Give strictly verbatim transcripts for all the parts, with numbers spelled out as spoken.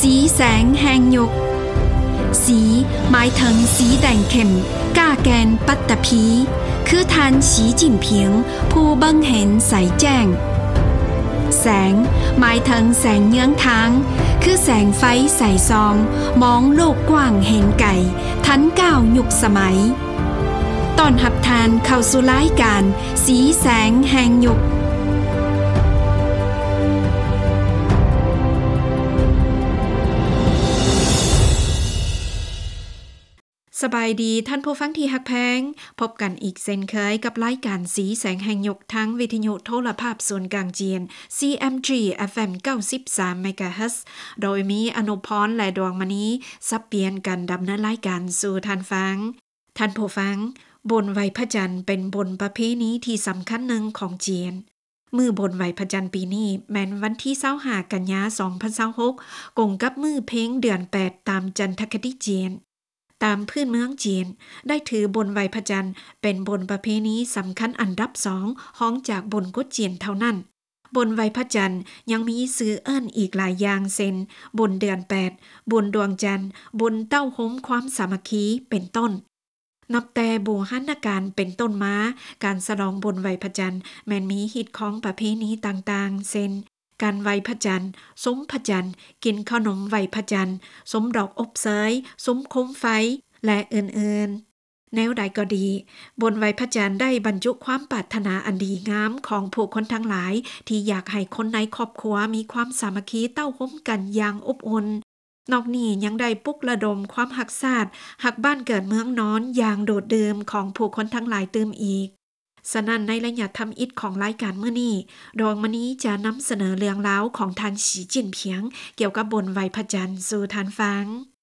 สีแสงแห่งยุคสีหมายถึงสีแดงเข้มก้าแกนปัตตภีคือท่านสีจิ้นผิงผู้เบิ่งเห็นใสแจ้งแสงหมายถึงแสงเยื้องทางคือแสงไฟใสซองมองโลกกว้างเห็นไก่ทันก้าวยุคสมัยตอนหับทานเข้าสู่รายการสีแสงแห่งยุคสบายดีท่านผู้ฟังที่ฮักแพงพบกันอีกเช่นเคยกับรายการสีแสงแห่งยุคทั้งวิทยุโทรภาพส่วนกลางจีน ซี เอ็ม จี เอฟ เอ็ม เก้าสิบสาม เมกะเฮิรตซ์ โดยมีอนุพรและดวงมณีสับเปลี่ยนกันดำเนินรายการสู่ท่านฟังท่านผู้ฟังบุญไหว้พระจันทร์เป็นบุญประเพณีที่สำคัญหนึ่งของจีนมื้อบุญไหว้พระจันทร์ปีนี้แม้นวันที่ยี่สิบห้ากันยายนสองพันยี่สิบหกกงกับมื้อเพ็งเดือนแปดตามจันทคติจีนตามพื้นเมืองจีนได้ถือบนไหว้พระจันทร์เป็นบนประเพณีสำคัญอันดับสองห้องจากบนกุดจีนเท่านั้นบนไหว้พระจันทร์ยังมีชื่อเอิ้นอีกหลายอย่างเช่นบนเดือนแปดบนดวงจันทร์บนเต้าโฮมความสามัคคีเป็นต้นนับแต่โบราณกาลเป็นต้นมาการฉลองบนไหว้พระจันทร์แม้นมีฮิตของประเพณีต่างๆเช่นการไหว้พระจันทร์สมพระจันทร์กินขนมไหว้พระจันทร์สมดอกอบเสยสมโคมไฟและอื่นๆแนวใดก็ดีบนไหว้พระจันทร์ได้บรรจุความปรารถนาอันดีงามของผู้คนทั้งหลายที่อยากให้คนในครอบครัวมีความสามัคคีเต้าห้มกันอย่างอบอุ่นนอกนี้ยังได้ปลุกระดมความหักชาติหักบ้านเกิดเมืองนอนอย่างโดดเดิมของผู้คนทั้งหลายเติมอีกฉะนั้นในระยะทำอิฐของรายการมื้อนี้ดวงมณีจะนำเสนอเรื่องราวของท่านสีจิ้นเพียงเกี่ยวกับบนไหว้พระจันทร์สู่ท่านฟัง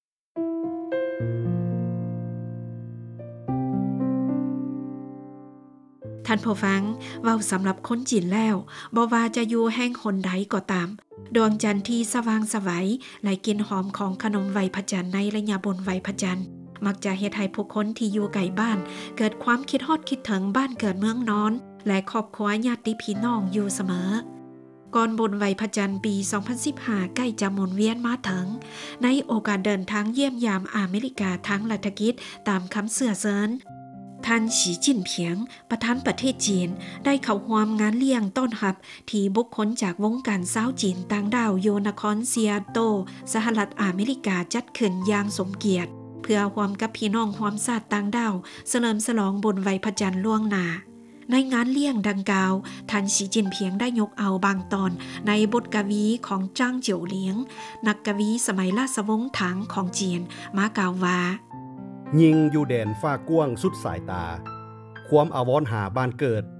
ท่านผู้ฟังเว้าสำหรับคนจีนแล้วบ่ว่าจะอยู่แห่งหนใดก็ตามดวงจันทร์ที่สว่างไสวและกลิ่นหอมของขนมไหว้พระจันทร์ในระยะบนไหว้พระจันทร์มักจะเฮ็ดให้ผู้คนที่อยู่ไกลบ้านเกิดความคิดฮอดคิดถึงบ้านเกิดเมืองนอนและครอบครัวญาติพี่น้องอยู่เสมอก่อนบนไหว้พระจันทร์ปีสองพันสิบห้าใกล้จะหมุนเวียนมาถึงในโอกาสเดินทางเยี่ยมยามอเมริกาทั้งรัฐกิจตามคำเสื่อเซินท่านสีจิ้นเพียงประธานประเทศจีนได้เข้าร่วมงานเลี้ยงต้อนรับที่บุคคลจากวงการชาวจีนต่างดาวโยนครซีแอตเทิลสหรัฐอเมริกาจัดขึ้นอย่างสมเกียรติเพื่อร่วมกับพี่น้องร่วมชาติต่างดาวเฉลิมฉลองบนไหว้พระจันทร์ล่วงหน้าในงานเลี้ยงดังกล่าวท่านสีจิ้นเพียงได้ยกเอาบางตอนในบทกวีของจ้างเจียวเหลียงนักกวีสมัยราชวงศ์ถังของจีนมากล่าวว่ายิงอยู่แดนฟ้ากว้างสุดสายตาความอาวรณ์หาบ้านเกิด